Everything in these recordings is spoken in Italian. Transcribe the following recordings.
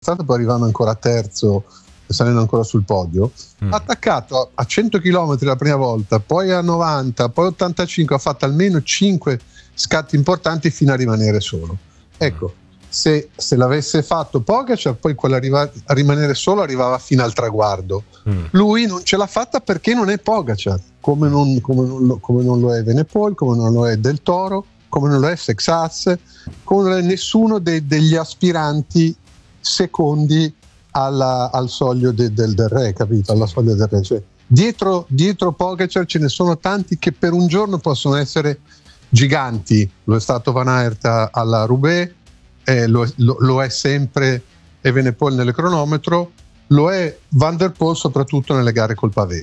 strada, poi arrivando ancora terzo e salendo ancora sul podio, ha attaccato a 100 km la prima volta, poi a 90, poi 85, ha fatto almeno 5 scatti importanti fino a rimanere solo. Ecco, se l'avesse fatto Pogacar, poi a rimanere solo arrivava fino al traguardo. Lui non ce l'ha fatta perché non è Pogacar, come non lo è Evenepoel, come non lo è Del Toro, come non lo è Sexas, come non lo è nessuno degli aspiranti secondi al soglio del re, capito? Alla soglia del re. Cioè, dietro Pogacar ce ne sono tanti che per un giorno possono essere giganti. Lo è stato Van Aert alla Roubaix, lo è sempre Evenepoel nel cronometro, lo è Van der Poel soprattutto nelle gare col pavé.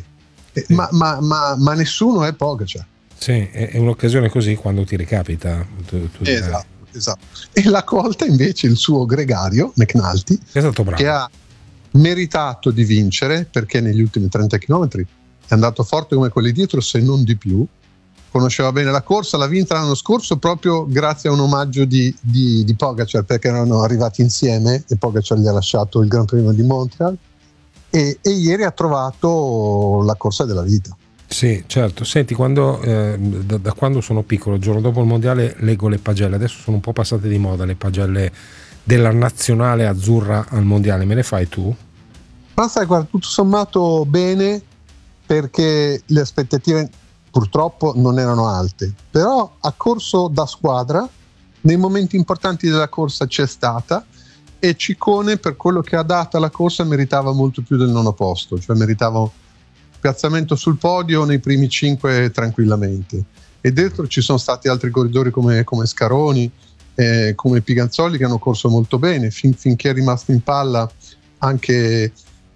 Ma nessuno è Pogacar. Sì, è un'occasione così quando ti ricapita. Esatto. E la colta invece il suo gregario McNulty, è stato bravo, che ha meritato di vincere perché negli ultimi 30 km è andato forte come quelli dietro, se non di più. Conosceva bene la corsa, l'ha vinta l'anno scorso proprio grazie a un omaggio di Pogacar, perché erano arrivati insieme e Pogacar gli ha lasciato il Gran Premio di Montreal e ieri ha trovato la corsa della vita. Sì, certo. Senti, da quando sono piccolo, il giorno dopo il mondiale leggo le pagelle, adesso sono un po' passate di moda le pagelle della nazionale azzurra al mondiale, me le fai tu? Ma sai, guarda, tutto sommato bene, perché le aspettative purtroppo non erano alte, però ha corso da squadra, nei momenti importanti della corsa c'è stata, e Ciccone per quello che ha dato alla corsa meritava molto più del nono posto, cioè meritava piazzamento sul podio nei primi 5 tranquillamente, e dentro ci sono stati altri corridori come Scaroni, come Piganzoli, che hanno corso molto bene finché è rimasto in palla anche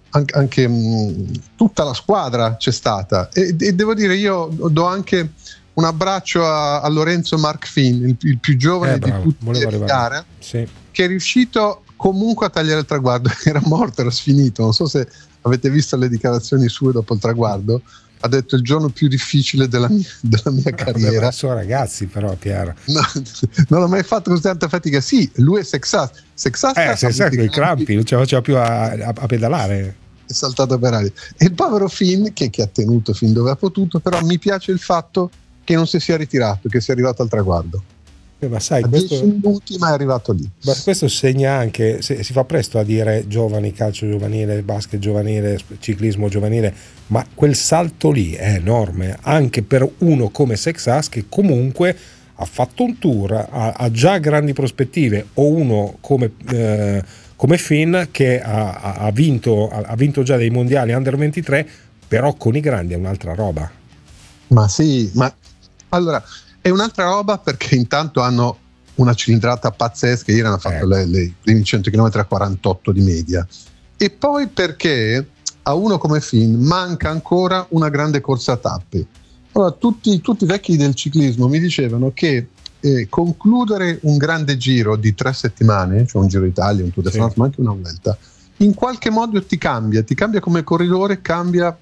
tutta la squadra c'è stata, e devo dire, io do anche un abbraccio a Lorenzo Marc-Finn, il più giovane di tutti in gara, sì, che è riuscito comunque a tagliare il traguardo. Era morto, era sfinito, non so se avete visto le dichiarazioni sue dopo il traguardo. Ha detto: il giorno più difficile della mia carriera. Ma sono ragazzi, però, Piero. No, non ho mai fatto così tanta fatica. Sì, lui è Sexas i crampi, non ce la faceva più a pedalare. È saltato per aria. E il povero Finn che ha tenuto fin dove ha potuto, però mi piace il fatto che non si sia ritirato, che sia arrivato al traguardo. Ma sai, a 10 minuti, ma è arrivato lì. Ma questo segna anche, si fa presto a dire giovani, calcio giovanile, basket giovanile, ciclismo giovanile, ma quel salto lì è enorme, anche per uno come Sexas, che comunque ha fatto un tour, ha già grandi prospettive, o uno come Finn, che ha vinto già dei mondiali under 23, però con i grandi è un'altra roba. Ma sì, ma allora è un'altra roba, perché intanto hanno una cilindrata pazzesca. Ieri hanno fatto i primi 100 km a 48 di media, e poi perché a uno come Finn manca ancora una grande corsa a tappe. Allora, tutti i vecchi del ciclismo mi dicevano che concludere un grande giro di 3 settimane, cioè un Giro d'Italia, un Tour de France, ma anche una Vuelta, in qualche modo ti cambia come corridore, cambia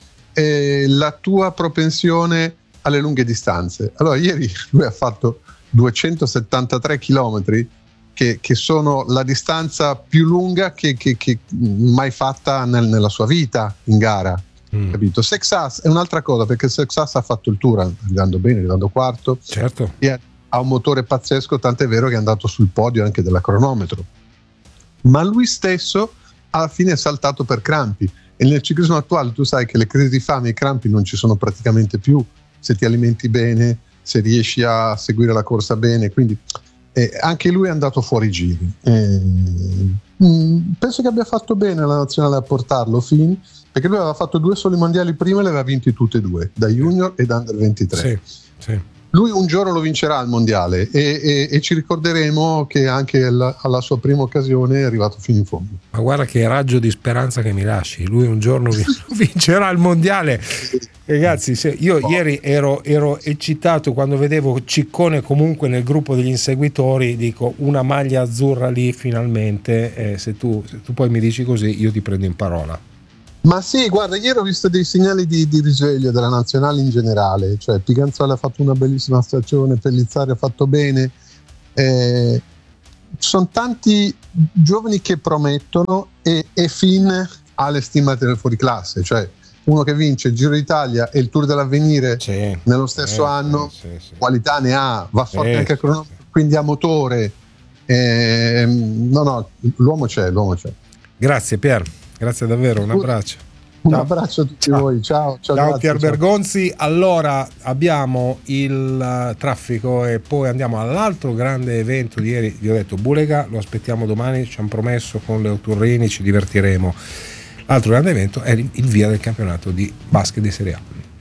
la tua propensione alle lunghe distanze. Allora ieri lui ha fatto 273 chilometri, che sono la distanza più lunga che mai fatta nella sua vita in gara, capito? Sexas è un'altra cosa, perché Sexas ha fatto il tour arrivando bene, arrivando quarto, certo, e ha un motore pazzesco, tant'è vero che è andato sul podio anche della cronometro, ma lui stesso alla fine è saltato per crampi, e nel ciclismo attuale tu sai che le crisi di fame e i crampi non ci sono praticamente più, se ti alimenti bene, se riesci a seguire la corsa bene, quindi anche lui è andato fuori giri. Penso che abbia fatto bene la nazionale a portarlo fin, perché lui aveva fatto 2 soli mondiali prima e li aveva vinti tutti e 2, da junior e da under 23. Sì. Lui un giorno lo vincerà il mondiale, e ci ricorderemo che anche alla sua prima occasione è arrivato fino in fondo. Ma guarda che raggio di speranza che mi lasci, lui un giorno vincerà il mondiale. Ragazzi, io ieri ero eccitato quando vedevo Ciccone comunque nel gruppo degli inseguitori, dico, una maglia azzurra lì finalmente, se tu poi mi dici così io ti prendo in parola. Ma sì, guarda, ieri ho visto dei segnali di risveglio della nazionale in generale, cioè Piganzoli ha fatto una bellissima stagione, Pellizzari ha fatto bene, sono tanti giovani che promettono e fin alle stimate del fuoriclasse, cioè uno che vince il Giro d'Italia e il Tour dell'Avvenire nello stesso anno, qualità ne ha, va forte anche a cronometro, quindi a motore. No, l'uomo c'è. Grazie Pier, grazie davvero, un abbraccio. Un abbraccio a tutti voi, ciao Pier Bergonzi. Allora abbiamo il traffico e poi andiamo all'altro grande evento di ieri. Vi ho detto Bulega, lo aspettiamo domani, ci hanno promesso con Leo Turrini, ci divertiremo. L'altro grande evento è il via del campionato di basket di Serie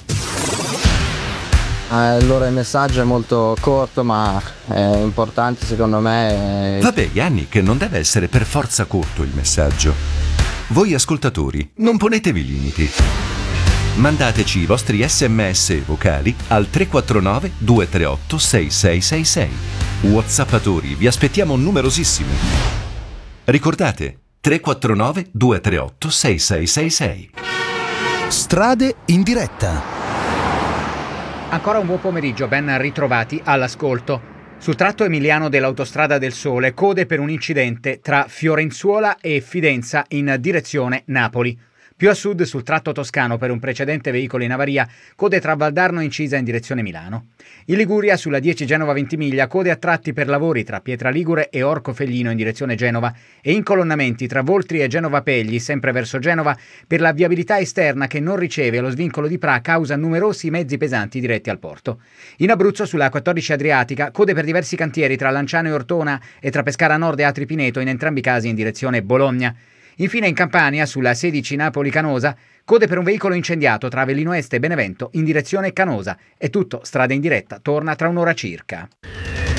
A. Allora il messaggio è molto corto ma è importante secondo me. Vabbè Yannick, non deve essere per forza corto il messaggio. Voi ascoltatori non ponetevi limiti. Mandateci i vostri sms vocali al 349 238 6666. Whatsappatori, vi aspettiamo numerosissimi. Ricordate 349 238 6666. Strade in diretta. Ancora un buon pomeriggio, ben ritrovati all'ascolto. Sul tratto emiliano dell'Autostrada del Sole, code per un incidente tra Fiorenzuola e Fidenza in direzione Napoli. Più a sud, sul tratto toscano, per un precedente veicolo in avaria, code tra Valdarno e Incisa in direzione Milano. In Liguria, sulla 10 Genova-Ventimiglia, code a tratti per lavori tra Pietraligure e Orco Feglino in direzione Genova e incolonnamenti tra Voltri e Genova Pegli, sempre verso Genova, per la viabilità esterna che non riceve lo svincolo di Pra causa numerosi mezzi pesanti diretti al porto. In Abruzzo, sulla 14 Adriatica, code per diversi cantieri tra Lanciano e Ortona e tra Pescara Nord e Atri Pineto, in entrambi i casi in direzione Bologna. Infine in Campania, sulla 16 Napoli-Canosa, code per un veicolo incendiato tra Avellino Est e Benevento in direzione Canosa. È tutto, strada in diretta, torna tra un'ora circa.